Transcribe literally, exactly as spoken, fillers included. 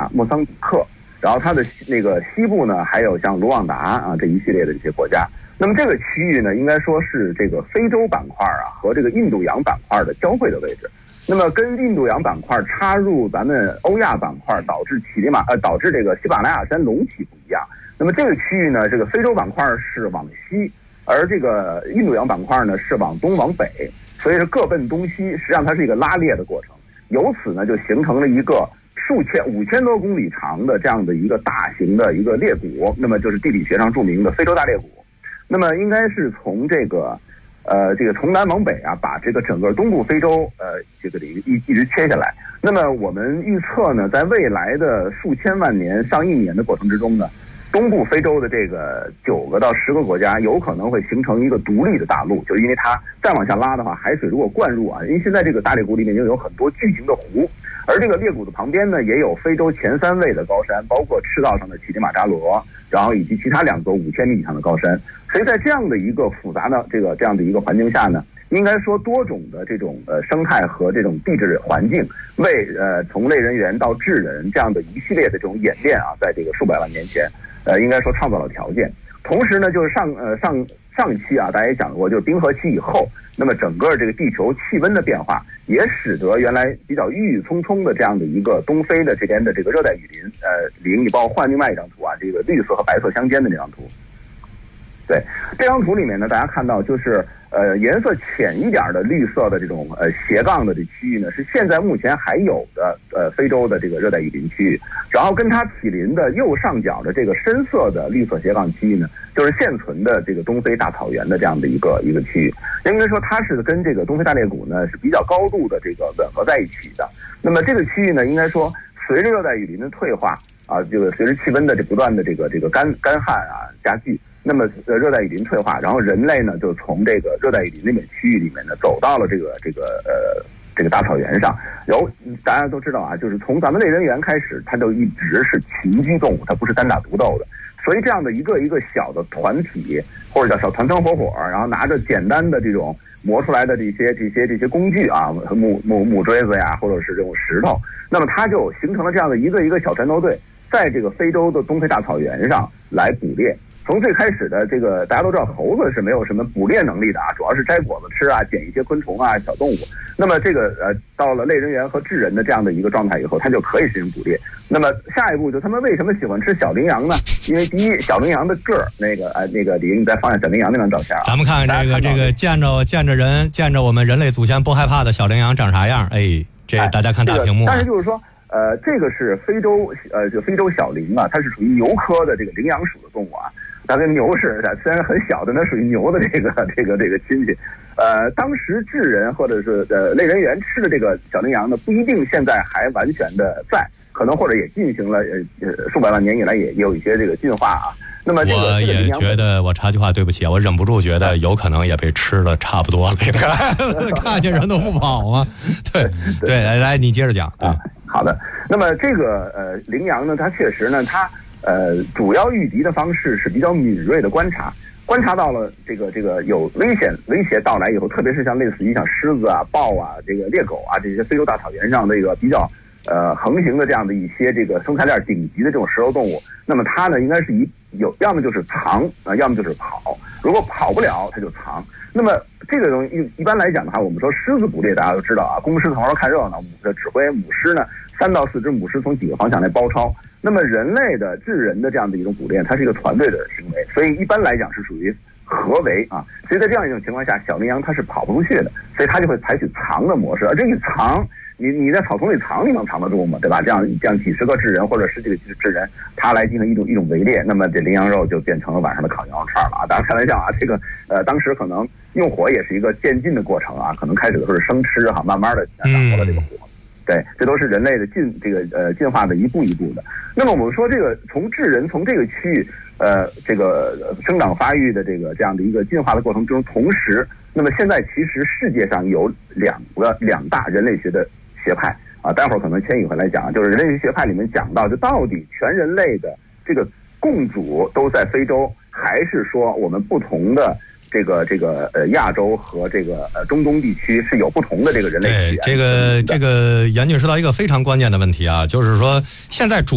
莫桑比克，然后它的那个西部呢还有像卢旺达啊这一系列的这些国家。那么这个区域呢，应该说是这个非洲板块啊和这个印度洋板块的交汇的位置。那么跟印度洋板块插入咱们欧亚板块，导致乞力马呃导致这个喜马拉雅山隆起不一样。那么这个区域呢，这个非洲板块是往西，而这个印度洋板块呢是往东往北，所以是各奔东西，实际上它是一个拉裂的过程。由此呢，就形成了一个数千五千多公里长的这样的一个大型的一个裂谷，那么就是地理学上著名的非洲大裂谷。那么应该是从这个，呃，这个从南往北啊，把这个整个东部非洲呃这个领域一一直切下来。那么我们预测呢，在未来的数千万年、上亿年的过程之中呢，东部非洲的这个九个到十个国家有可能会形成一个独立的大陆，就是因为它再往下拉的话，海水如果灌入啊，因为现在这个大裂谷里面就有很多巨型的湖。而这个裂谷的旁边呢，也有非洲前三位的高山，包括赤道上的乞力马扎罗，然后以及其他两座五千米以上的高山。所以在这样的一个复杂的这个这样的一个环境下呢，应该说多种的这种呃生态和这种地质环境，为呃从类人猿到智人这样的一系列的这种演变啊，在这个数百万年前，呃应该说创造了条件。同时呢，就是上呃上上期啊，大家也讲过，就是冰河期以后，那么整个这个地球气温的变化，也使得原来比较郁郁葱葱的这样的一个东非的这边的这个热带雨林，呃，林，你帮我换另外一张图啊，这个绿色和白色相间的这张图。对，这张图里面呢，大家看到就是呃颜色浅一点的绿色的这种呃斜杠的这区域呢，是现在目前还有的呃非洲的这个热带雨林区域，然后跟它毗邻的右上角的这个深色的绿色斜杠区域呢，就是现存的这个东非大草原的这样的一个一个区域。应该说它是跟这个东非大裂谷呢是比较高度的这个吻合在一起的。那么这个区域呢，应该说随着热带雨林的退化啊，这个随着气温的这不断的这个这个干干旱啊加剧。那么，呃，热带雨林退化，然后人类呢就从这个热带雨林那边区域里面呢走到了这个这个呃这个大草原上。然后大家都知道啊，就是从咱们类人猿开始，它就一直是群居动物，它不是单打独斗的。所以这样的一个一个小的团体，或者叫小团团伙伙，然后拿着简单的这种磨出来的这些这些这些工具啊，木木木锥子呀，或者是这种石头，那么它就形成了这样的一个一个小战斗队，在这个非洲的东非大草原上来捕猎。从最开始的这个，大家都知道猴子是没有什么捕猎能力的啊，主要是摘果子吃啊，捡一些昆虫啊、小动物。那么这个呃，到了类人猿和智人的这样的一个状态以后，它就可以实行捕猎。那么下一步就他们为什么喜欢吃小羚羊呢？因为第一，小羚羊的个儿，那个呃那个李你再放下小羚羊那张照片啊， 咱们看看这个这个见着见着人见着我们人类祖先不害怕的小羚羊长啥样？哎，这大家看大屏幕、啊哎这个。但是就是说。呃，这个是非洲，呃，就非洲小羚啊，它是属于牛科的这个羚羊属的动物啊。它跟牛似的，虽然很小，但它属于牛的这个这个这个亲戚。呃，当时智人或者是呃类人猿吃的这个小羚羊呢，不一定现在还完全的在，可能或者也进行了呃呃数百万年以来也也有一些这个进化啊。那么这个我也觉得，我插句话，对不起啊，我忍不住觉得有可能也被吃的差不多了。看见人都不跑吗？对对，来来，你接着讲啊。 好的，那么这个呃羚羊呢，它确实呢，它呃主要御敌的方式是比较敏锐的观察，观察到了这个这个有危险威胁到来以后，特别是像类似于像狮子啊、豹啊、这个猎狗啊这些非洲大草原上这个比较呃横行的这样的一些这个生态链顶级的这种食肉动物，那么它呢应该是一有要么就是藏啊、呃，要么就是跑。如果跑不了，它就藏。那么这个东西一一般来讲的话，我们说狮子捕猎，大家都知道啊，公狮从头看热闹，母的指挥母狮呢，三到四只母狮从几个方向来包抄。那么人类的智人的这样的一种捕猎，它是一个团队的行为，所以一般来讲是属于合围啊。所以在这样一种情况下，小羚羊它是跑不出去的，所以它就会采取藏的模式。而这一藏，你你在草丛里藏，你能藏得住吗？对吧？这样这样几十个智人或者十几个智人，他来进行一种一种围猎，那么这羚羊肉就变成了晚上的烤羊肉串了啊！当然开玩笑啊，这个呃当时可能用火也是一个渐进的过程啊，可能开始的时候是生吃哈，慢慢的掌握了这个火。对，这都是人类的进这个呃进化的一步一步的。那么我们说这个从智人从这个区域呃这个生长发育的这个这样的一个进化的过程中，同时，那么现在其实世界上有两个两大人类学的学派啊，待会儿可能千羽会来讲，就是人类学学派里面讲到，就到底全人类的这个共主都在非洲，还是说我们不同的这个这个呃亚洲和这个呃中东地区是有不同的这个人类起源？ 对，这个这个严女说到一个非常关键的问题啊，就是说现在主